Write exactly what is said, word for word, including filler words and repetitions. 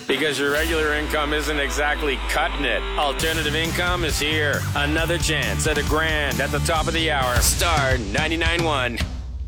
Because your regular income isn't exactly cutting it. Alternative Income is here. Another chance at a grand at the top of the hour. Star ninety-nine point one.